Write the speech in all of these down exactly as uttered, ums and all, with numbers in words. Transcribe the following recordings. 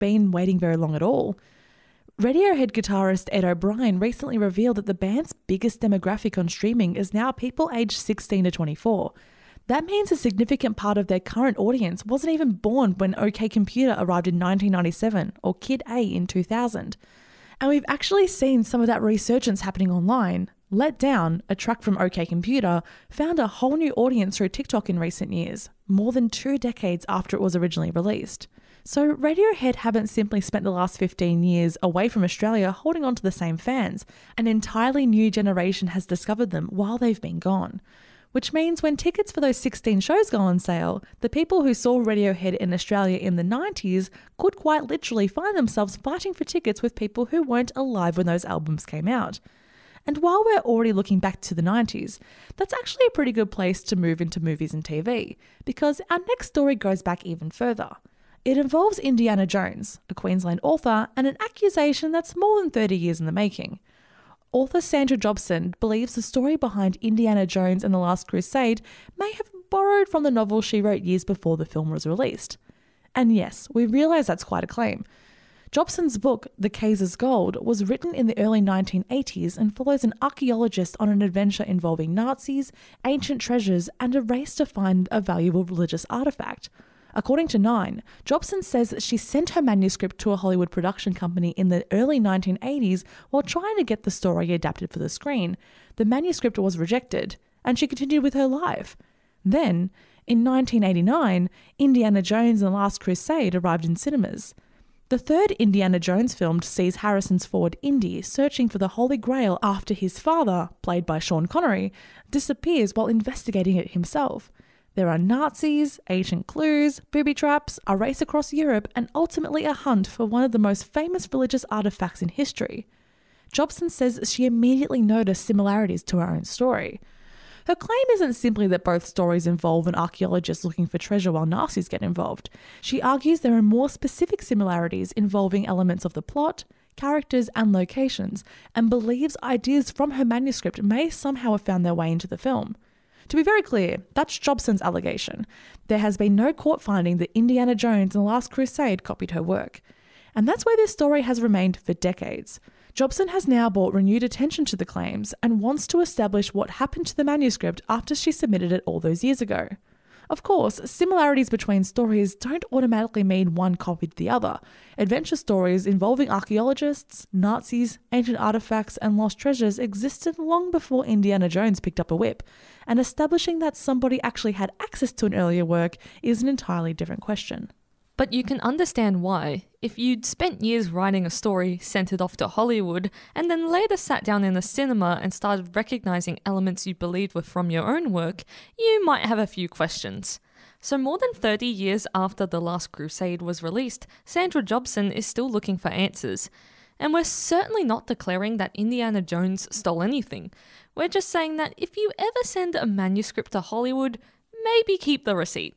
been waiting very long at all. Radiohead guitarist Ed O'Brien recently revealed that the band's biggest demographic on streaming is now people aged sixteen to twenty-four. That means a significant part of their current audience wasn't even born when OK Computer arrived in nineteen ninety-seven or Kid A in two thousand. And we've actually seen some of that resurgence happening online. Let Down, a track from OK Computer, found a whole new audience through TikTok in recent years, more than two decades after it was originally released. So Radiohead haven't simply spent the last fifteen years away from Australia holding on to the same fans. An entirely new generation has discovered them while they've been gone. Which means when tickets for those sixteen shows go on sale, the people who saw Radiohead in Australia in the nineties could quite literally find themselves fighting for tickets with people who weren't alive when those albums came out. And while we're already looking back to the nineties, that's actually a pretty good place to move into movies and T V, because our next story goes back even further. It involves Indiana Jones, a Queensland author, and an accusation that's more than thirty years in the making. Author Sandra Jobson believes the story behind Indiana Jones and the Last Crusade may have borrowed from the novel she wrote years before the film was released. And yes, we realise that's quite a claim. Jobson's book, The Kaiser's Gold, was written in the early nineteen eighties and follows an archaeologist on an adventure involving Nazis, ancient treasures, and a race to find a valuable religious artefact. According to Nine, Jobson says that she sent her manuscript to a Hollywood production company in the early nineteen eighties while trying to get the story adapted for the screen. The manuscript was rejected, and she continued with her life. Then, in nineteen eighty-nine, Indiana Jones and the Last Crusade arrived in cinemas. The third Indiana Jones film sees Harrison's Ford Indy searching for the Holy Grail after his father, played by Sean Connery, disappears while investigating it himself. There are Nazis, ancient clues, booby traps, a race across Europe, and ultimately a hunt for one of the most famous religious artifacts in history. Jobson says she immediately noticed similarities to her own story. Her claim isn't simply that both stories involve an archaeologist looking for treasure while Nazis get involved. She argues there are more specific similarities involving elements of the plot, characters, and locations, and believes ideas from her manuscript may somehow have found their way into the film. To be very clear, that's Jobson's allegation. There has been no court finding that Indiana Jones and the Last Crusade copied her work. And that's where this story has remained for decades. Jobson has now brought renewed attention to the claims and wants to establish what happened to the manuscript after she submitted it all those years ago. Of course, similarities between stories don't automatically mean one copied the other. Adventure stories involving archaeologists, Nazis, ancient artifacts, and lost treasures existed long before Indiana Jones picked up a whip, and establishing that somebody actually had access to an earlier work is an entirely different question. But you can understand why. If you'd spent years writing a story, sent it off to Hollywood, and then later sat down in a cinema and started recognizing elements you believed were from your own work, you might have a few questions. So more than thirty years after The Last Crusade was released, Sandra Jobson is still looking for answers. And we're certainly not declaring that Indiana Jones stole anything. We're just saying that if you ever send a manuscript to Hollywood, maybe keep the receipt.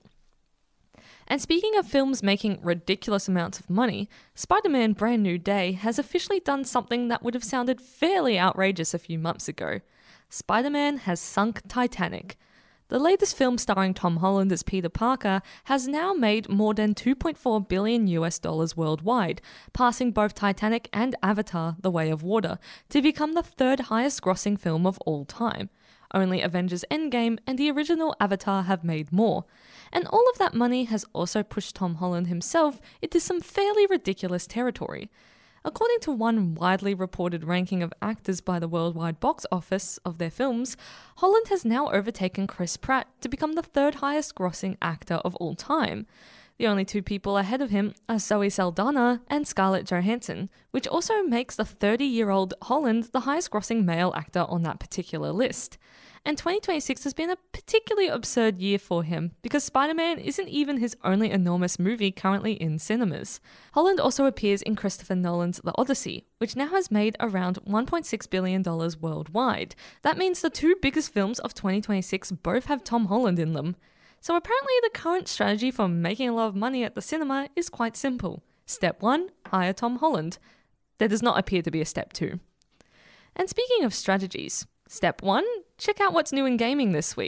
And speaking of films making ridiculous amounts of money, Spider-Man Brand New Day has officially done something that would have sounded fairly outrageous a few months ago. Spider-Man has sunk Titanic. The latest film starring Tom Holland as Peter Parker has now made more than two point four billion U S dollars worldwide, passing both Titanic and Avatar: The Way of Water to become the third highest grossing film of all time. Only Avengers Endgame and the original Avatar have made more. And all of that money has also pushed Tom Holland himself into some fairly ridiculous territory. According to one widely reported ranking of actors by the worldwide box office of their films, Holland has now overtaken Chris Pratt to become the third highest grossing actor of all time. The only two people ahead of him are Zoe Saldana and Scarlett Johansson, which also makes the thirty-year-old Holland the highest grossing male actor on that particular list. And twenty twenty-six has been a particularly absurd year for him because Spider-Man isn't even his only enormous movie currently in cinemas. Holland also appears in Christopher Nolan's The Odyssey, which now has made around one point six billion dollars worldwide. That means the two biggest films of twenty twenty-six both have Tom Holland in them. So apparently the current strategy for making a lot of money at the cinema is quite simple. Step one, hire Tom Holland. There does not appear to be a step two. And speaking of strategies, step one, check out what's new in gaming this week.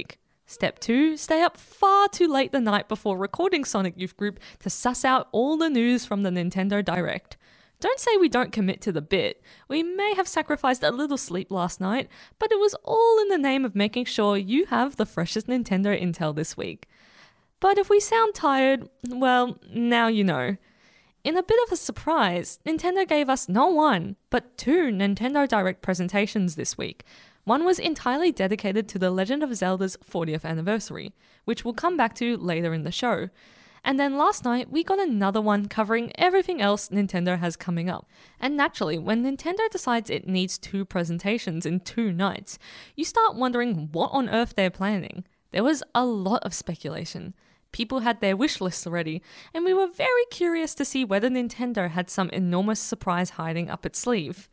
Step two, stay up far too late the night before recording Sonic Youth Group to suss out all the news from the Nintendo Direct. Don't say we don't commit to the bit. We may have sacrificed a little sleep last night, but it was all in the name of making sure you have the freshest Nintendo intel this week. But if we sound tired, well, now you know. In a bit of a surprise, Nintendo gave us not one, but two Nintendo Direct presentations this week. One was entirely dedicated to The Legend of Zelda's fortieth anniversary, which we'll come back to later in the show. And then last night, we got another one covering everything else Nintendo has coming up. And naturally, when Nintendo decides it needs two presentations in two nights, you start wondering what on earth they're planning. There was a lot of speculation. People had their wish lists already, and we were very curious to see whether Nintendo had some enormous surprise hiding up its sleeve.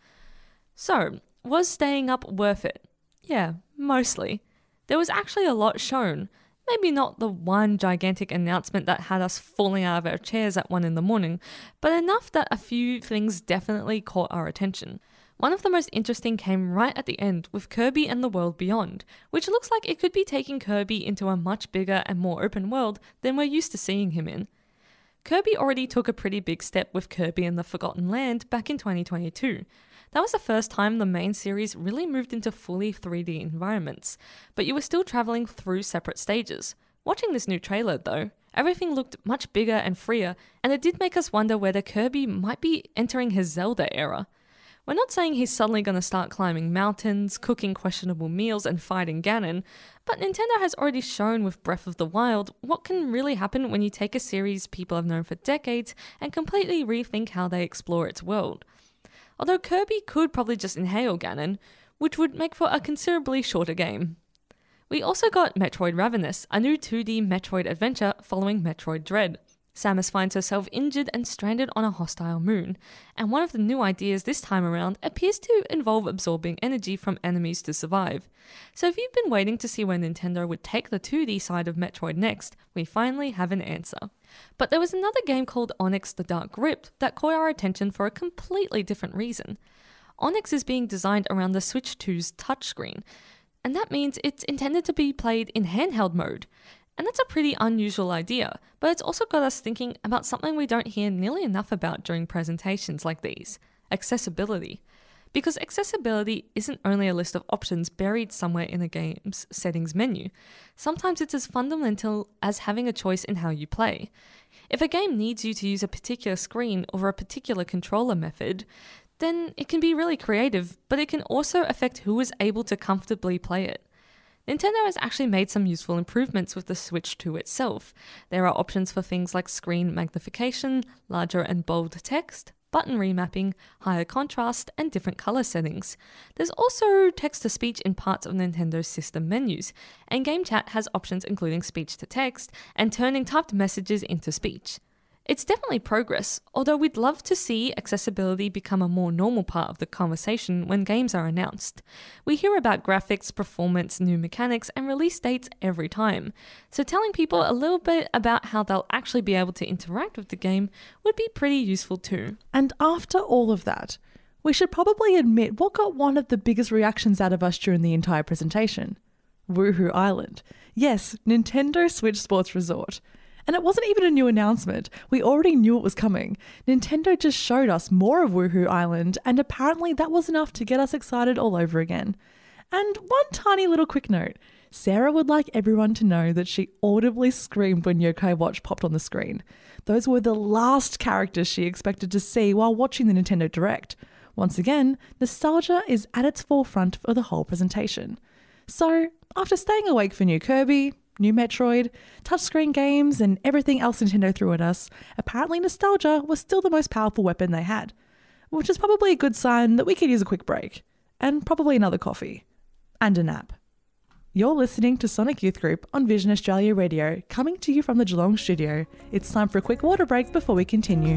So, was staying up worth it? Yeah, mostly. There was actually a lot shown. Maybe not the one gigantic announcement that had us falling out of our chairs at one in the morning, but enough that a few things definitely caught our attention. One of the most interesting came right at the end with Kirby and the World Beyond, which looks like it could be taking Kirby into a much bigger and more open world than we're used to seeing him in. Kirby already took a pretty big step with Kirby and the Forgotten Land back in twenty twenty-two. That was the first time the main series really moved into fully three D environments, but you were still travelling through separate stages. Watching this new trailer though, everything looked much bigger and freer, and it did make us wonder whether Kirby might be entering his Zelda era. We're not saying he's suddenly going to start climbing mountains, cooking questionable meals and fighting Ganon, but Nintendo has already shown with Breath of the Wild what can really happen when you take a series people have known for decades and completely rethink how they explore its world. Although Kirby could probably just inhale Ganon, which would make for a considerably shorter game. We also got Metroid Ravenous, a new two D Metroid adventure following Metroid Dread. Samus finds herself injured and stranded on a hostile moon, and one of the new ideas this time around appears to involve absorbing energy from enemies to survive. So if you've been waiting to see where Nintendo would take the two D side of Metroid next, we finally have an answer. But there was another game called Onyx the Dark Grip that caught our attention for a completely different reason. Onyx is being designed around the Switch two's touchscreen, and that means it's intended to be played in handheld mode. And that's a pretty unusual idea, but it's also got us thinking about something we don't hear nearly enough about during presentations like these: accessibility. Because accessibility isn't only a list of options buried somewhere in a game's settings menu. Sometimes it's as fundamental as having a choice in how you play. If a game needs you to use a particular screen or a particular controller method, then it can be really creative, but it can also affect who is able to comfortably play it. Nintendo has actually made some useful improvements with the Switch two itself. There are options for things like screen magnification, larger and bold text, button remapping, higher contrast, and different color settings. There's also text-to-speech in parts of Nintendo's system menus, and Game Chat has options including speech-to-text and turning typed messages into speech. It's definitely progress, although we'd love to see accessibility become a more normal part of the conversation when games are announced. We hear about graphics, performance, new mechanics, and release dates every time, so telling people a little bit about how they'll actually be able to interact with the game would be pretty useful too. And after all of that, we should probably admit what got one of the biggest reactions out of us during the entire presentation. Woohoo Island. Yes, Nintendo Switch Sports Resort. And it wasn't even a new announcement. We already knew it was coming. Nintendo just showed us more of Woohoo Island, and apparently that was enough to get us excited all over again. And one tiny little quick note. Sarah would like everyone to know that she audibly screamed when Yokai Watch popped on the screen. Those were the last characters she expected to see while watching the Nintendo Direct. Once again, nostalgia is at its forefront for the whole presentation. So, after staying awake for new Kirby, new Metroid, touchscreen games, and everything else Nintendo threw at us, apparently nostalgia was still the most powerful weapon they had, which is probably a good sign that we could use a quick break, and probably another coffee, and a nap. You're listening to Sonic Youth Group on Vision Australia Radio, coming to you from the Geelong studio. It's time for a quick water break before we continue.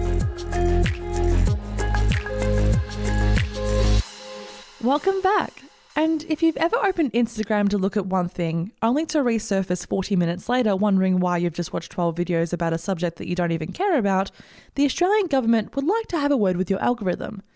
Welcome back. And if you've ever opened Instagram to look at one thing, only to resurface forty minutes later wondering why you've just watched twelve videos about a subject that you don't even care about, the Australian government would like to have a word with your algorithm.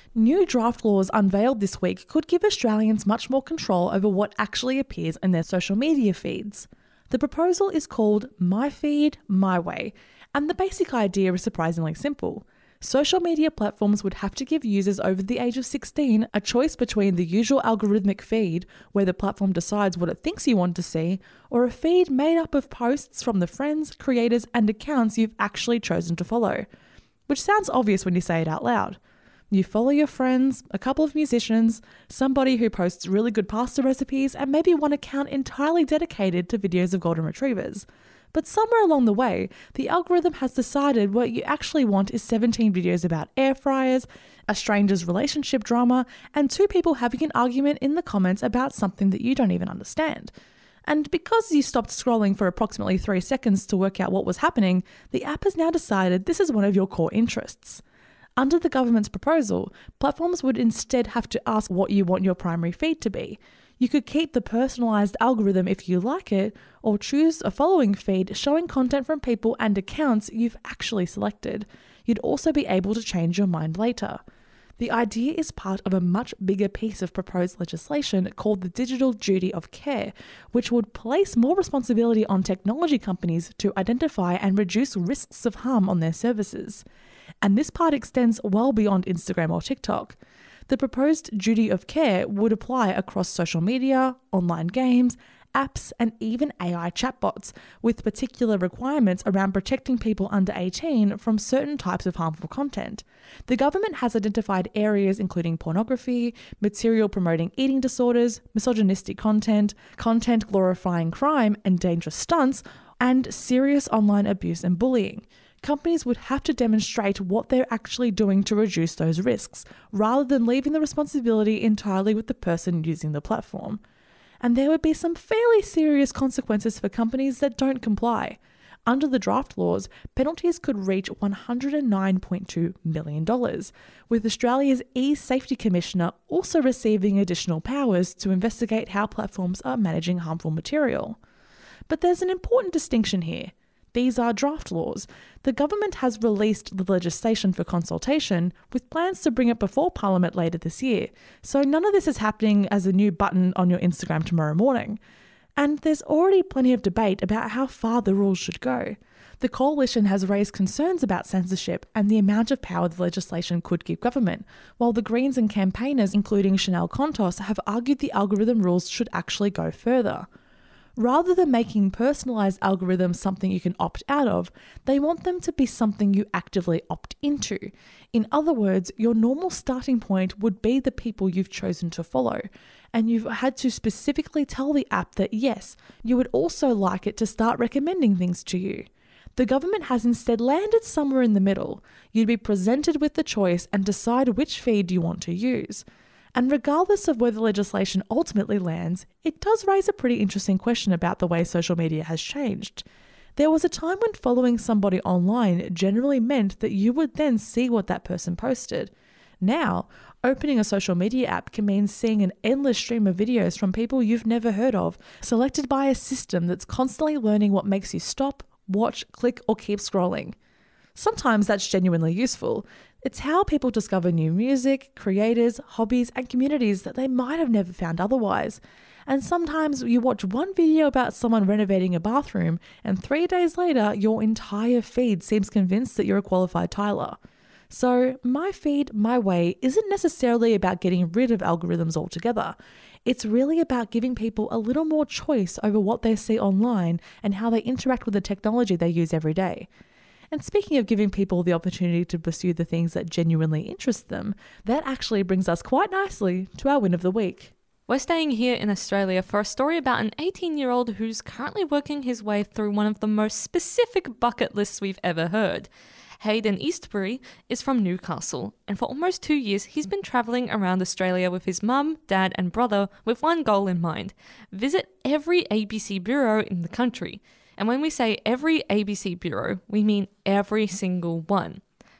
New draft laws unveiled this week could give Australians much more control over what actually appears in their social media feeds. The proposal is called My Feed, My Way, and the basic idea is surprisingly simple. Social media platforms would have to give users over the age of sixteen a choice between the usual algorithmic feed, where the platform decides what it thinks you want to see, or a feed made up of posts from the friends, creators, and accounts you've actually chosen to follow. Which sounds obvious when you say it out loud. You follow your friends, a couple of musicians, somebody who posts really good pasta recipes, and maybe one account entirely dedicated to videos of golden retrievers. But somewhere along the way, the algorithm has decided what you actually want is seventeen videos about air fryers, a stranger's relationship drama, and two people having an argument in the comments about something that you don't even understand. And because you stopped scrolling for approximately three seconds to work out what was happening, the app has now decided this is one of your core interests. Under the government's proposal, platforms would instead have to ask what you want your primary feed to be. You could keep the personalised algorithm if you like it, or choose a following feed showing content from people and accounts you've actually selected. You'd also be able to change your mind later. The idea is part of a much bigger piece of proposed legislation called the Digital Duty of Care, which would place more responsibility on technology companies to identify and reduce risks of harm on their services. And this part extends well beyond Instagram or TikTok. The proposed duty of care would apply across social media, online games, apps, and even A I chatbots, with particular requirements around protecting people under eighteen from certain types of harmful content. The government has identified areas including pornography, material promoting eating disorders, misogynistic content, content glorifying crime and dangerous stunts, and serious online abuse and bullying. Companies would have to demonstrate what they're actually doing to reduce those risks, rather than leaving the responsibility entirely with the person using the platform. And there would be some fairly serious consequences for companies that don't comply. Under the draft laws, penalties could reach one hundred nine point two million dollars, with Australia's e-Safety Commissioner also receiving additional powers to investigate how platforms are managing harmful material. But there's an important distinction here. These are draft laws. The government has released the legislation for consultation, with plans to bring it before Parliament later this year, so none of this is happening as a new button on your Instagram tomorrow morning. And there's already plenty of debate about how far the rules should go. The Coalition has raised concerns about censorship and the amount of power the legislation could give government, while the Greens and campaigners, including Chanel Contos, have argued the algorithm rules should actually go further. Rather than making personalised algorithms something you can opt out of, they want them to be something you actively opt into. In other words, your normal starting point would be the people you've chosen to follow, and you've had to specifically tell the app that yes, you would also like it to start recommending things to you. The government has instead landed somewhere in the middle. You'd be presented with the choice and decide which feed you want to use. And regardless of where the legislation ultimately lands, it does raise a pretty interesting question about the way social media has changed. There was a time when following somebody online generally meant that you would then see what that person posted. Now, opening a social media app can mean seeing an endless stream of videos from people you've never heard of, selected by a system that's constantly learning what makes you stop, watch, click, or keep scrolling. Sometimes that's genuinely useful. It's how people discover new music, creators, hobbies, and communities that they might have never found otherwise. And sometimes you watch one video about someone renovating a bathroom, and three days later, your entire feed seems convinced that you're a qualified tiler. So, My Feed, My Way isn't necessarily about getting rid of algorithms altogether. It's really about giving people a little more choice over what they see online and how they interact with the technology they use every day. And speaking of giving people the opportunity to pursue the things that genuinely interest them, that actually brings us quite nicely to our win of the week. We're staying here in Australia for a story about an eighteen-year-old who's currently working his way through one of the most specific bucket lists we've ever heard. Hayden Eastbury is from Newcastle, and for almost two years he's been travelling around Australia with his mum, dad and brother with one goal in mind: visit every A B C bureau in the country. And when we say every A B C bureau, we mean every single one.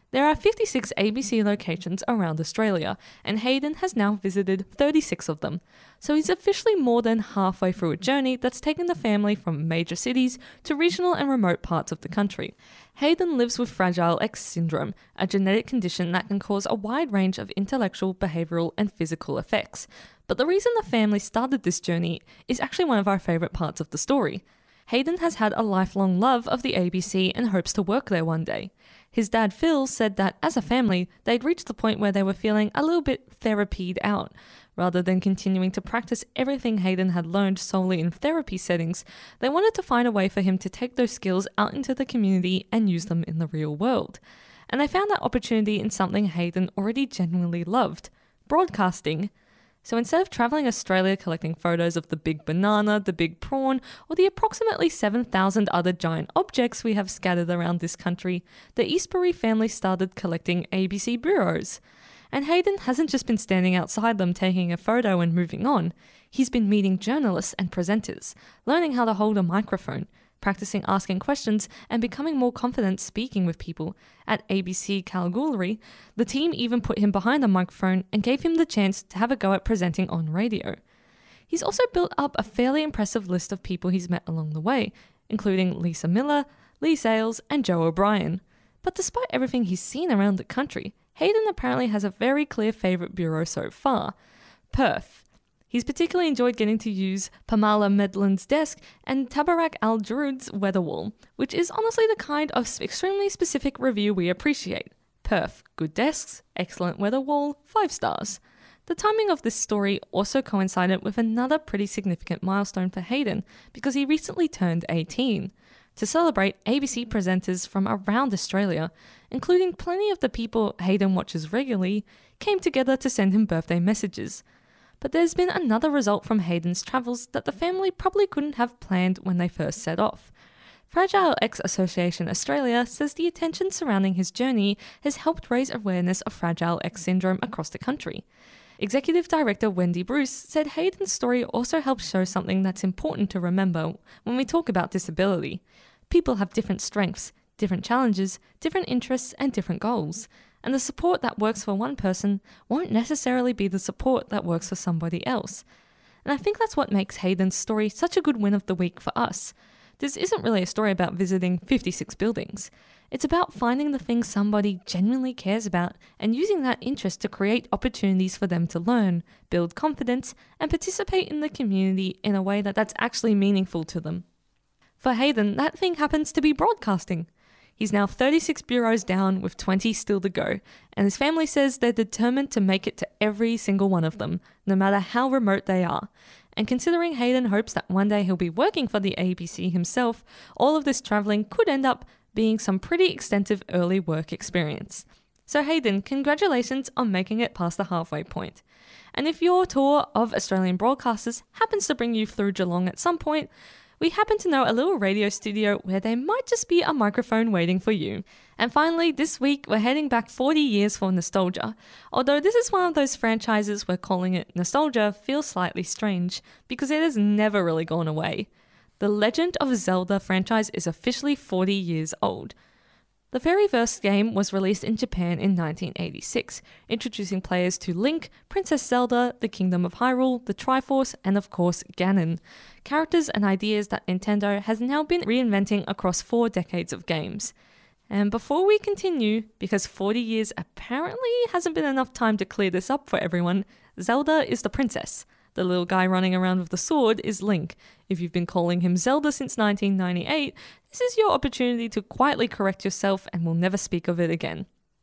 There are fifty-six A B C locations around Australia, and Hayden has now visited thirty-six of them. So he's officially more than halfway through a journey that's taken the family from major cities to regional and remote parts of the country. Hayden lives with Fragile X syndrome, a genetic condition that can cause a wide range of intellectual, behavioural and physical effects. But the reason the family started this journey is actually one of our favourite parts of the story. Hayden has had a lifelong love of the A B C and hopes to work there one day. His dad Phil said that as a family, they'd reached the point where they were feeling a little bit therapied out. Rather than continuing to practice everything Hayden had learned solely in therapy settings, they wanted to find a way for him to take those skills out into the community and use them in the real world. And they found that opportunity in something Hayden already genuinely loved: broadcasting. So instead of travelling Australia collecting photos of the big banana, the big prawn, or the approximately seven thousand other giant objects we have scattered around this country, the Eastbury family started collecting A B C bureaus. And Hayden hasn't just been standing outside them taking a photo and moving on. He's been meeting journalists and presenters, learning how to hold a microphone, practicing asking questions and becoming more confident speaking with people. At A B C Kalgoorlie, the team even put him behind the microphone and gave him the chance to have a go at presenting on radio. He's also built up a fairly impressive list of people he's met along the way, including Lisa Miller, Lee Sales and Joe O'Brien. But despite everything he's seen around the country, Hayden apparently has a very clear favourite bureau so far: Perth. He's particularly enjoyed getting to use Pamela Medlin's desk and Tabarak Al-Jarud's weather wall, which is honestly the kind of extremely specific review we appreciate. Perth, good desks, excellent weather wall, five stars. The timing of this story also coincided with another pretty significant milestone for Hayden, because he recently turned eighteen. To celebrate, A B C presenters from around Australia, including plenty of the people Hayden watches regularly, came together to send him birthday messages. But there's been another result from Hayden's travels that the family probably couldn't have planned when they first set off. Fragile X Association Australia says the attention surrounding his journey has helped raise awareness of Fragile X syndrome across the country. Executive Director Wendy Bruce said Hayden's story also helps show something that's important to remember when we talk about disability. People have different strengths, different challenges, different interests, and different goals. And the support that works for one person won't necessarily be the support that works for somebody else. And I think that's what makes Hayden's story such a good win of the week for us. This isn't really a story about visiting fifty-six buildings. It's about finding the thing somebody genuinely cares about and using that interest to create opportunities for them to learn, build confidence, and participate in the community in a way that that's actually meaningful to them. For Hayden, that thing happens to be broadcasting. He's now thirty-six bureaus down with twenty still to go, and his family says they're determined to make it to every single one of them, no matter how remote they are. And considering Hayden hopes that one day he'll be working for the A B C himself, all of this travelling could end up being some pretty extensive early work experience. So Hayden, congratulations on making it past the halfway point. And if your tour of Australian broadcasters happens to bring you through Geelong at some point, we happen to know a little radio studio where there might just be a microphone waiting for you. And finally, this week, we're heading back forty years for nostalgia. Although this is one of those franchises where calling it nostalgia feels slightly strange, because it has never really gone away. The Legend of Zelda franchise is officially forty years old. The very first game was released in Japan in nineteen eighty-six, introducing players to Link, Princess Zelda, the Kingdom of Hyrule, the Triforce, and of course Ganon. Characters and ideas that Nintendo has now been reinventing across four decades of games. And before we continue, because forty years apparently hasn't been enough time to clear this up for everyone, Zelda is the princess. The little guy running around with the sword is Link. If you've been calling him Zelda since nineteen ninety-eight, this is your opportunity to quietly correct yourself and we'll never speak of it again.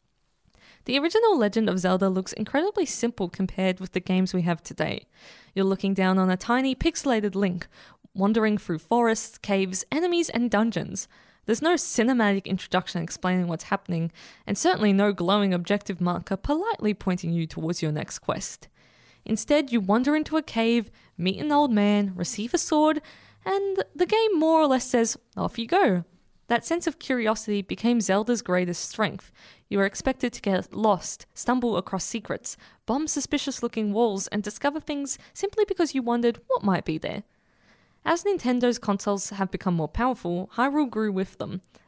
The original Legend of Zelda looks incredibly simple compared with the games we have today. You're looking down on a tiny pixelated Link, wandering through forests, caves, enemies, and dungeons. There's no cinematic introduction explaining what's happening, and certainly no glowing objective marker politely pointing you towards your next quest. Instead, you wander into a cave, meet an old man, receive a sword, and the game more or less says, off you go. That sense of curiosity became Zelda's greatest strength. You are expected to get lost, stumble across secrets, bomb suspicious-looking walls, and discover things simply because you wondered what might be there. As Nintendo's consoles have become more powerful, Hyrule grew with them.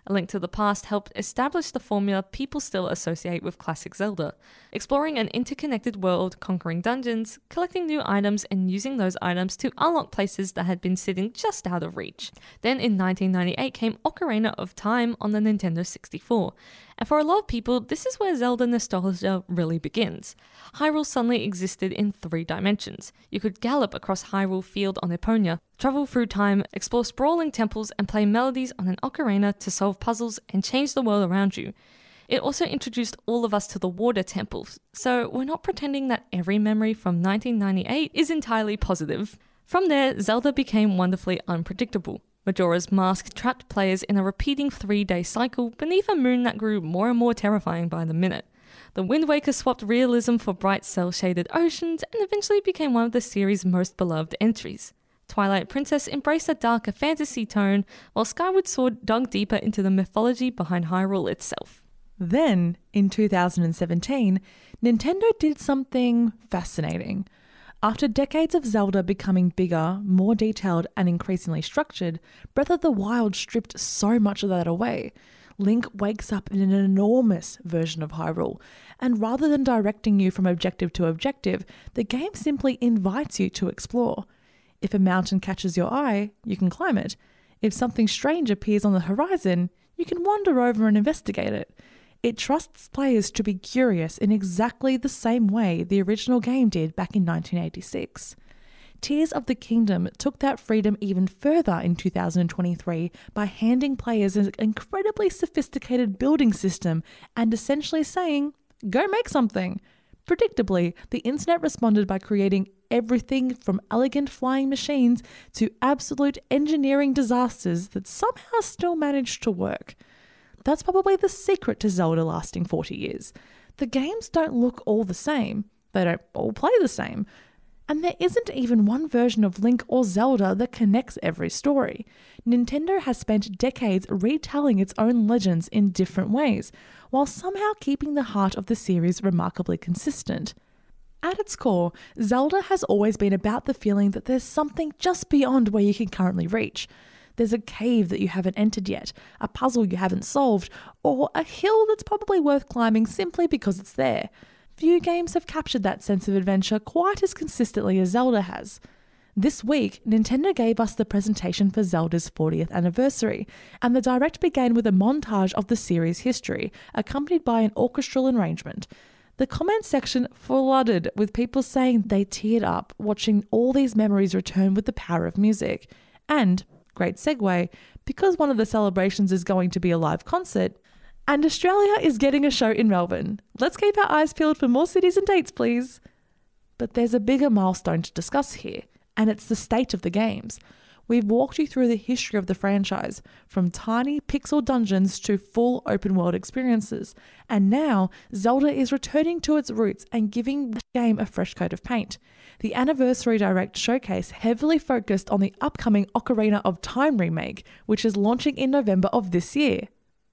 A Link to the Past helped establish the formula people still associate with classic Zelda, exploring an interconnected world, conquering dungeons, collecting new items, and using those items to unlock places that had been sitting just out of reach. Then in nineteen ninety-eight came Ocarina of Time on the Nintendo sixty-four. And for a lot of people, this is where Zelda nostalgia really begins. Hyrule suddenly existed in three dimensions. You could gallop across Hyrule Field on Epona, travel through time, explore sprawling temples, and play melodies on an ocarina to solve puzzles and change the world around you. It also introduced all of us to the water temples, so we're not pretending that every memory from nineteen ninety-eight is entirely positive. From there, Zelda became wonderfully unpredictable. Majora's Mask trapped players in a repeating three-day cycle beneath a moon that grew more and more terrifying by the minute. The Wind Waker swapped realism for bright cel-shaded oceans and eventually became one of the series' most beloved entries. Twilight Princess embraced a darker fantasy tone, while Skyward Sword dug deeper into the mythology behind Hyrule itself. Then, in two thousand seventeen, Nintendo did something fascinating. After decades of Zelda becoming bigger, more detailed, and increasingly structured, Breath of the Wild stripped so much of that away. Link wakes up in an enormous version of Hyrule, and rather than directing you from objective to objective, the game simply invites you to explore. If a mountain catches your eye, you can climb it. If something strange appears on the horizon, you can wander over and investigate it. It trusts players to be curious in exactly the same way the original game did back in nineteen eighty-six. Tears of the Kingdom took that freedom even further in two thousand twenty-three by handing players an incredibly sophisticated building system and essentially saying, go make something. Predictably, the internet responded by creating everything from elegant flying machines to absolute engineering disasters that somehow still managed to work. That's probably the secret to Zelda lasting forty years. The games don't look all the same. They don't all play the same. And there isn't even one version of Link or Zelda that connects every story. Nintendo has spent decades retelling its own legends in different ways, while somehow keeping the heart of the series remarkably consistent. At its core, Zelda has always been about the feeling that there's something just beyond where you can currently reach. There's a cave that you haven't entered yet, a puzzle you haven't solved, or a hill that's probably worth climbing simply because it's there. Few games have captured that sense of adventure quite as consistently as Zelda has. This week, Nintendo gave us the presentation for Zelda's fortieth anniversary, and the direct began with a montage of the series' history, accompanied by an orchestral arrangement. The comment section flooded with people saying they teared up watching all these memories return with the power of music. And, great segue, because one of the celebrations is going to be a live concert, and Australia is getting a show in Melbourne. Let's keep our eyes peeled for more cities and dates, please. But there's a bigger milestone to discuss here, and it's the state of the games. We've walked you through the history of the franchise, from tiny pixel dungeons to full open world experiences, and now Zelda is returning to its roots and giving the game a fresh coat of paint. The Anniversary Direct showcase heavily focused on the upcoming Ocarina of Time remake, which is launching in November of this year.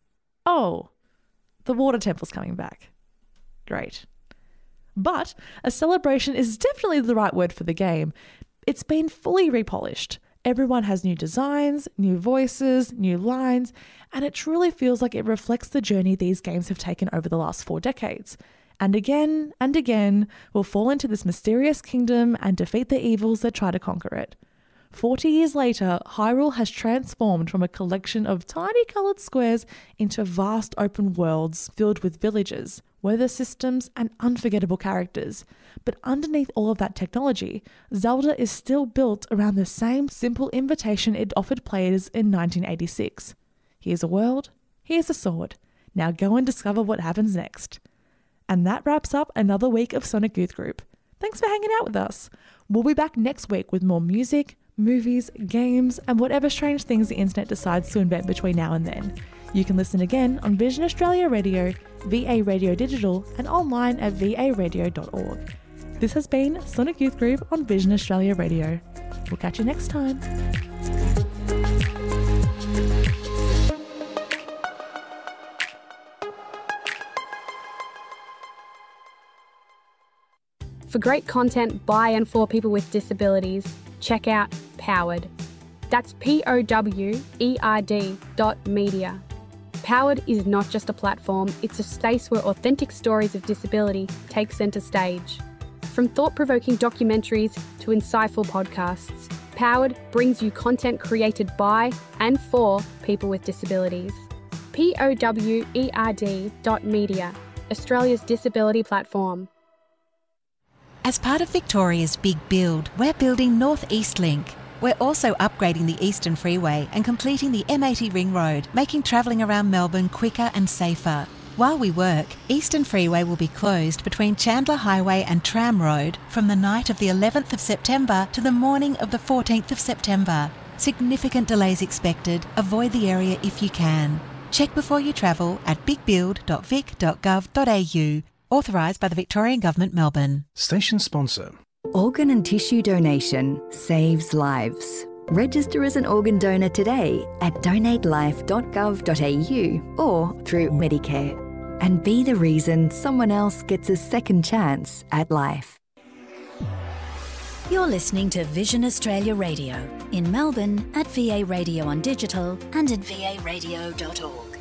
Oh, the water temple's coming back. Great. But a celebration is definitely the right word for the game. It's been fully repolished. Everyone has new designs, new voices, new lines, and it truly feels like it reflects the journey these games have taken over the last four decades. And again and again, we'll fall into this mysterious kingdom and defeat the evils that try to conquer it. Forty years later, Hyrule has transformed from a collection of tiny coloured squares into vast open worlds filled with villages, weather systems, and unforgettable characters. But underneath all of that technology, Zelda is still built around the same simple invitation it offered players in nineteen eighty-six. Here's a world, here's a sword. Now go and discover what happens next. And that wraps up another week of Sonic Youth Group. Thanks for hanging out with us. We'll be back next week with more music, movies, games, and whatever strange things the internet decides to invent between now and then. You can listen again on Vision Australia Radio, V A Radio Digital, and online at v a radio dot org. This has been Sonic Youth Group on Vision Australia Radio. We'll catch you next time. For great content by and for people with disabilities, check out Powered. That's P O W E R D dot media. Powered is not just a platform, it's a space where authentic stories of disability take centre stage. From thought-provoking documentaries to insightful podcasts, Powered brings you content created by and for people with disabilities. P-O-W-E-R-D dot media, Australia's disability platform. As part of Victoria's Big Build, we're building North East Link. We're also upgrading the Eastern Freeway and completing the M eighty Ring Road, making travelling around Melbourne quicker and safer. While we work, Eastern Freeway will be closed between Chandler Highway and Tram Road from the night of the eleventh of September to the morning of the fourteenth of September. Significant delays expected. Avoid the area if you can. Check before you travel at big build dot vic dot gov dot a u. Authorised by the Victorian Government, Melbourne. Station sponsor. Organ and tissue donation saves lives. Register as an organ donor today at donate life dot gov dot a u or through Medicare. And be the reason someone else gets a second chance at life. You're listening to Vision Australia Radio in Melbourne at V A Radio on Digital and at v a radio dot org.